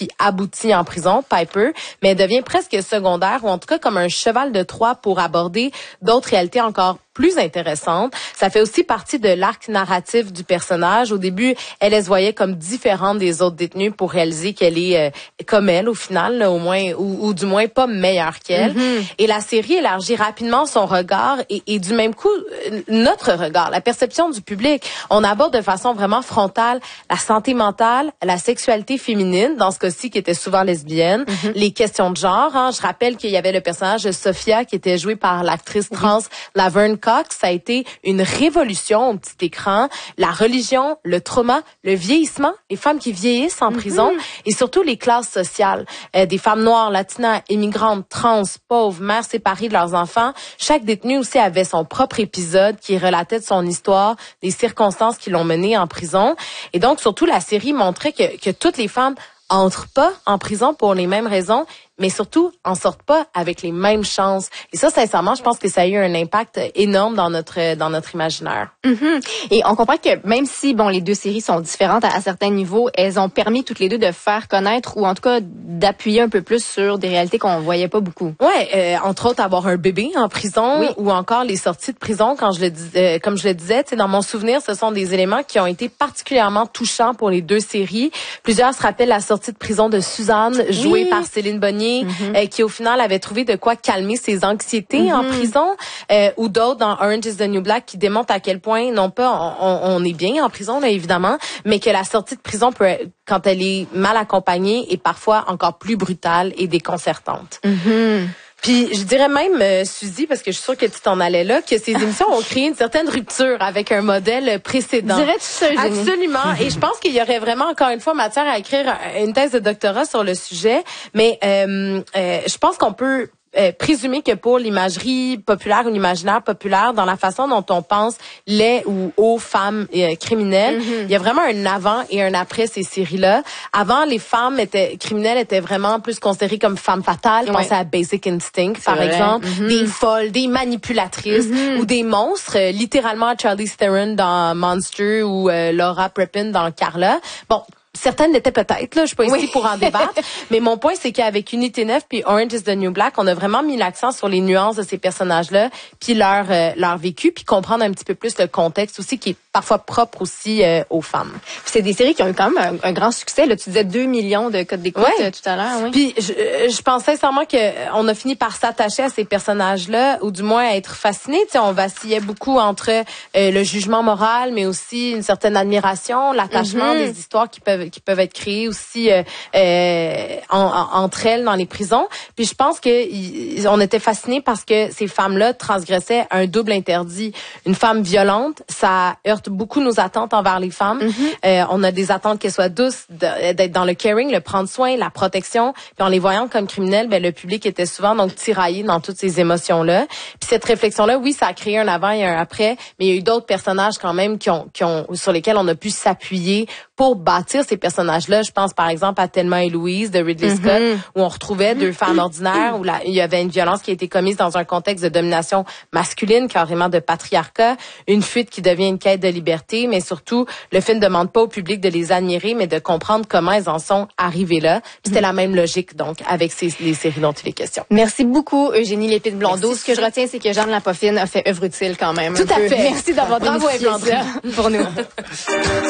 qui aboutit en prison, Piper, mais elle devient presque secondaire, ou en tout cas comme un cheval de Troie pour aborder d'autres réalités encore plus intéressante. Ça fait aussi partie de l'arc narratif du personnage. Au début, elle se voyait comme différente des autres détenues pour réaliser qu'elle est comme elle au final, là, au moins, ou du moins pas meilleure qu'elle. Et la série élargit rapidement son regard et du même coup, notre regard, la perception du public. On aborde de façon vraiment frontale la santé mentale, la sexualité féminine, dans ce cas-ci qui était souvent lesbienne, les questions de genre. Hein. Je rappelle qu'il y avait le personnage de Sophia qui était joué par l'actrice trans Laverne Cox. Ça a été une révolution au petit écran. La religion, le trauma, le vieillissement, les femmes qui vieillissent en prison et surtout les classes sociales. Des femmes noires, latinas, immigrantes, trans, pauvres, mères séparées de leurs enfants. Chaque détenu aussi avait son propre épisode qui relatait de son histoire, des circonstances qui l'ont mené en prison. Et donc, surtout, la série montrait que toutes les femmes entrent pas en prison pour les mêmes raisons, mais surtout en sortent pas avec les mêmes chances. Et ça, sincèrement, je pense que ça a eu un impact énorme dans notre imaginaire. Et on comprend que même si les deux séries sont différentes à certains niveaux, elles ont permis toutes les deux de faire connaître ou en tout cas d'appuyer un peu plus sur des réalités qu'on voyait pas beaucoup. Ouais, entre autres avoir un bébé en prison ou encore les sorties de prison. Comme je le disais, dans mon souvenir, ce sont des éléments qui ont été particulièrement touchants pour les deux séries. Plusieurs se rappellent la sortie de prison de Suzanne, jouée par Céline Bonnier, qui au final avait trouvé de quoi calmer ses anxiétés en prison, ou d'autres dans Orange is the New Black qui démontrent à quel point non pas on est bien en prison là évidemment, mais que la sortie de prison peut, quand elle est mal accompagnée, est parfois encore plus brutale et déconcertante. Puis je dirais même, Suzy, parce que je suis sûre que tu t'en allais là, que ces émissions ont créé une certaine rupture avec un modèle précédent. Dirais-tu ça, Eugénie? Absolument. Et je pense qu'il y aurait vraiment, encore une fois, matière à écrire une thèse de doctorat sur le sujet. Mais je pense qu'on peut présumer que pour l'imagerie populaire ou l'imaginaire populaire, dans la façon dont on pense les ou aux femmes criminelles, il y a vraiment un avant et un après ces séries-là. Avant, les femmes criminelles étaient vraiment plus considérées comme femmes fatales. Pensez à Basic Instinct, par exemple. Des folles, des manipulatrices ou des monstres, littéralement à Charlize Theron dans Monster ou Laura Prepon dans Carla. Bon, certaines l'étaient peut-être, là, je suis pas ici pour en débattre, mais mon point, c'est qu'avec Unité 9 puis Orange is the New Black, on a vraiment mis l'accent sur les nuances de ces personnages-là, puis leur vécu, puis comprendre un petit peu plus le contexte aussi, qui est parfois propre aussi aux femmes. C'est des séries qui ont eu quand même un grand succès, là. Tu disais 2 millions de codes d'écoute tout à l'heure. Puis je pense sincèrement que on a fini par s'attacher à ces personnages-là, ou du moins à être fascinés. Tu sais, on vacillait beaucoup entre le jugement moral, mais aussi une certaine admiration, l'attachement des histoires qui peuvent être créées aussi entre elles dans les prisons. Puis je pense que on était fascinés parce que ces femmes-là transgressaient un double interdit. Une femme violente, ça heurte beaucoup nos attentes envers les femmes. On a des attentes qu'elles soient douces, d'être dans le caring, le prendre soin, la protection. Puis en les voyant comme criminelles, le public était souvent donc tiraillé dans toutes ces émotions-là. Puis cette réflexion-là, oui, ça a créé un avant et un après, mais il y a eu d'autres personnages quand même qui ont sur lesquels on a pu s'appuyer pour bâtir ces personnages-là. Je pense par exemple à Thelma et Louise de Ridley Scott, où on retrouvait deux femmes ordinaires, où il y avait une violence qui a été commise dans un contexte de domination masculine, carrément de patriarcat, une fuite qui devient une quête de liberté, mais surtout, le film ne demande pas au public de les admirer, mais de comprendre comment elles en sont arrivées là. C'était la même logique, donc, avec les séries dont il est question. Merci beaucoup, Eugénie Lépine-Blondeau. Ce que je retiens, c'est que Jeanne Lapoffine a fait œuvre utile quand même. Tout à fait. Merci d'avoir démystifié ça pour nous.